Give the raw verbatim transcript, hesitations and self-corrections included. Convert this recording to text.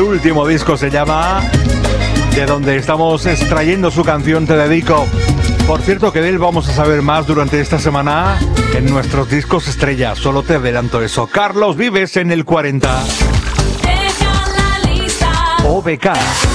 último disco se llama, de donde estamos extrayendo su canción Te Dedico. Por cierto, que de él vamos a saber más durante esta semana en nuestros discos estrella. Solo te adelanto eso. Carlos Vives en el cuarenta. O B K.